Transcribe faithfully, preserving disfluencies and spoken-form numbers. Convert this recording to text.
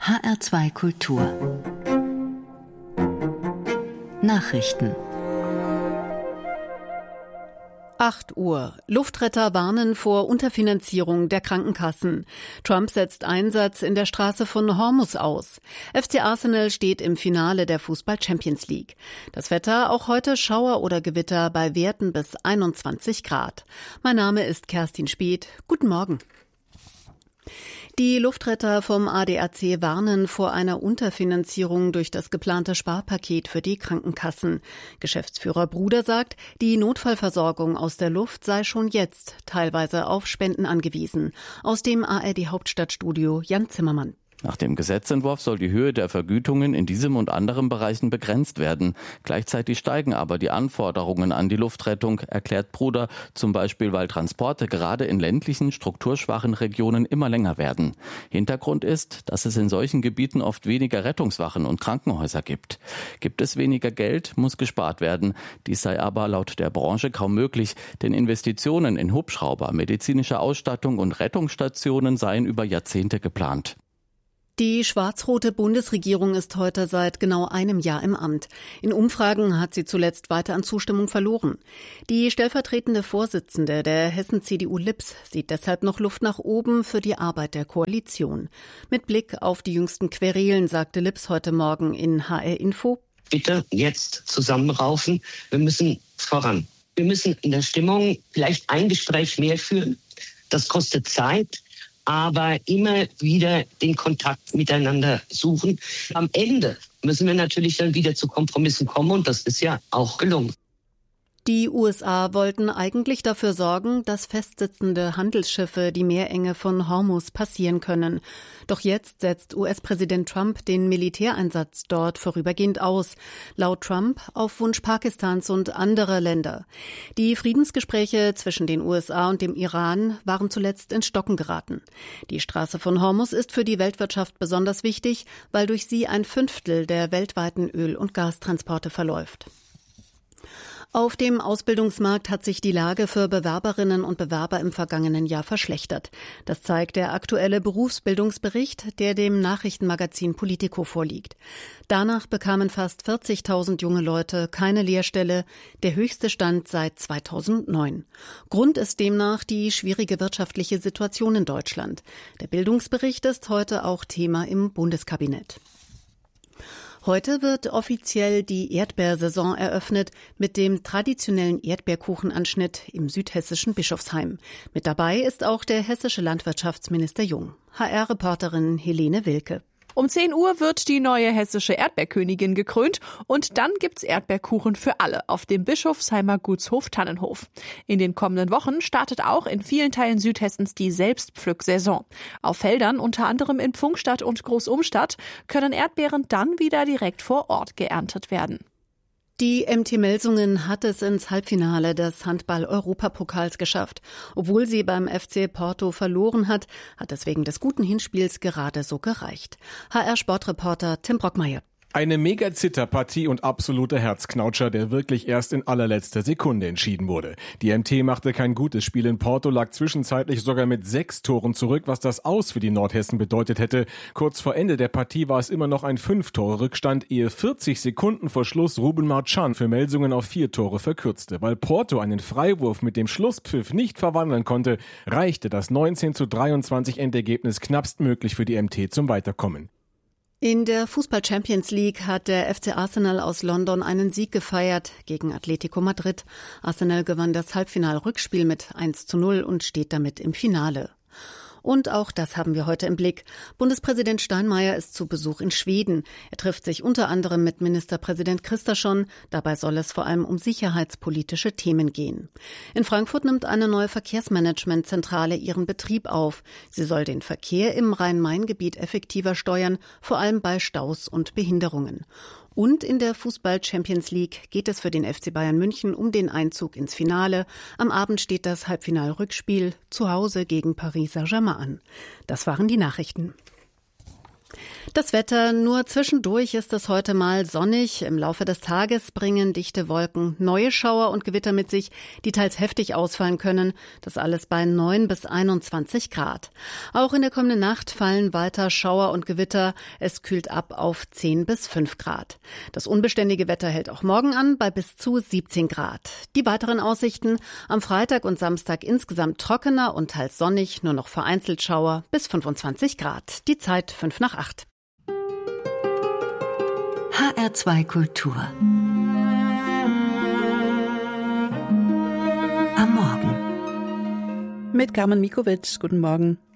H R zwei Kultur Nachrichten. acht Uhr. Luftretter warnen vor Unterfinanzierung der Krankenkassen. Trump setzt Einsatz in der Straße von Hormuz aus. F C Arsenal steht im Finale der Fußball-Champions League. Das Wetter, auch heute Schauer oder Gewitter bei Werten bis einundzwanzig Grad. Mein Name ist Kerstin Speth. Guten Morgen. Die Luftretter vom A D A C warnen vor einer Unterfinanzierung durch das geplante Sparpaket für die Krankenkassen. Geschäftsführer Bruder sagt, die Notfallversorgung aus der Luft sei schon jetzt teilweise auf Spenden angewiesen. Aus dem A R D-Hauptstadtstudio Jan Zimmermann. Nach dem Gesetzentwurf soll die Höhe der Vergütungen in diesem und anderen Bereichen begrenzt werden. Gleichzeitig steigen aber die Anforderungen an die Luftrettung, erklärt Bruder, zum Beispiel weil Transporte gerade in ländlichen, strukturschwachen Regionen immer länger werden. Hintergrund ist, dass es in solchen Gebieten oft weniger Rettungswachen und Krankenhäuser gibt. Gibt es weniger Geld, muss gespart werden. Dies sei aber laut der Branche kaum möglich, denn Investitionen in Hubschrauber, medizinische Ausstattung und Rettungsstationen seien über Jahrzehnte geplant. Die schwarz-rote Bundesregierung ist heute seit genau einem Jahr im Amt. In Umfragen hat sie zuletzt weiter an Zustimmung verloren. Die stellvertretende Vorsitzende der Hessen-C D U Lips sieht deshalb noch Luft nach oben für die Arbeit der Koalition. Mit Blick auf die jüngsten Querelen sagte Lips heute Morgen in H R Info: Bitte jetzt zusammenraufen, wir müssen voran. Wir müssen in der Stimmung vielleicht ein Gespräch mehr führen. Das kostet Zeit. Aber immer wieder den Kontakt miteinander suchen. Am Ende müssen wir natürlich dann wieder zu Kompromissen kommen und das ist ja auch gelungen. Die U S A wollten eigentlich dafür sorgen, dass festsitzende Handelsschiffe die Meerenge von Hormuz passieren können. Doch jetzt setzt U S-Präsident Trump den Militäreinsatz dort vorübergehend aus. Laut Trump auf Wunsch Pakistans und anderer Länder. Die Friedensgespräche zwischen den U S A und dem Iran waren zuletzt ins Stocken geraten. Die Straße von Hormuz ist für die Weltwirtschaft besonders wichtig, weil durch sie ein Fünftel der weltweiten Öl- und Gastransporte verläuft. Auf dem Ausbildungsmarkt hat sich die Lage für Bewerberinnen und Bewerber im vergangenen Jahr verschlechtert. Das zeigt der aktuelle Berufsbildungsbericht, der dem Nachrichtenmagazin Politico vorliegt. Danach bekamen fast vierzigtausend junge Leute keine Lehrstelle, der höchste Stand seit zweitausendneun. Grund ist demnach die schwierige wirtschaftliche Situation in Deutschland. Der Bildungsbericht ist heute auch Thema im Bundeskabinett. Heute wird offiziell die Erdbeersaison eröffnet mit dem traditionellen Erdbeerkuchenanschnitt im südhessischen Bischofsheim. Mit dabei ist auch der hessische Landwirtschaftsminister Jung. H R-Reporterin Helene Wilke. Um zehn Uhr wird die neue hessische Erdbeerkönigin gekrönt und dann gibt's Erdbeerkuchen für alle auf dem Bischofsheimer Gutshof Tannenhof. In den kommenden Wochen startet auch in vielen Teilen Südhessens die Selbstpflücksaison. Auf Feldern, unter anderem in Pfungstadt und Großumstadt, können Erdbeeren dann wieder direkt vor Ort geerntet werden. Die M T Melsungen hat es ins Halbfinale des Handball-Europapokals geschafft. Obwohl sie beim F C Porto verloren hat, hat es wegen des guten Hinspiels gerade so gereicht. H R-Sportreporter Tim Brockmeier. Eine Mega-Zitterpartie und absoluter Herzknautscher, der wirklich erst in allerletzter Sekunde entschieden wurde. Die M T machte kein gutes Spiel in Porto, lag zwischenzeitlich sogar mit sechs Toren zurück, was das Aus für die Nordhessen bedeutet hätte. Kurz vor Ende der Partie war es immer noch ein Fünf-Tore-Rückstand, ehe vierzig Sekunden vor Schluss Ruben Marchand für Melsungen auf vier Tore verkürzte. Weil Porto einen Freiwurf mit dem Schlusspfiff nicht verwandeln konnte, reichte das neunzehn zu dreiundzwanzig Endergebnis knappstmöglich für die M T zum Weiterkommen. In der Fußball-Champions League hat der F C Arsenal aus London einen Sieg gefeiert gegen Atletico Madrid. Arsenal gewann das Halbfinal-Rückspiel mit eins zu null und steht damit im Finale. Und auch das haben wir heute im Blick. Bundespräsident Steinmeier ist zu Besuch in Schweden. Er trifft sich unter anderem mit Ministerpräsident Kristersson. Dabei soll es vor allem um sicherheitspolitische Themen gehen. In Frankfurt nimmt eine neue Verkehrsmanagementzentrale ihren Betrieb auf. Sie soll den Verkehr im Rhein-Main-Gebiet effektiver steuern, vor allem bei Staus und Behinderungen. Und in der Fußball-Champions League geht es für den F C Bayern München um den Einzug ins Finale. Am Abend steht das Halbfinal-Rückspiel zu Hause gegen Paris Saint-Germain an. Das waren die Nachrichten. Das Wetter, nur zwischendurch ist es heute mal sonnig. Im Laufe des Tages bringen dichte Wolken neue Schauer und Gewitter mit sich, die teils heftig ausfallen können. Das alles bei neun bis einundzwanzig Grad. Auch in der kommenden Nacht fallen weiter Schauer und Gewitter. Es kühlt ab auf zehn bis fünf Grad. Das unbeständige Wetter hält auch morgen an bei bis zu siebzehn Grad. Die weiteren Aussichten: am Freitag und Samstag insgesamt trockener und teils sonnig, nur noch vereinzelt Schauer bis fünfundzwanzig Grad. Die Zeit fünf nach acht. H R zwei Kultur. Am Morgen. Mit Carmen Mikovic. Guten Morgen.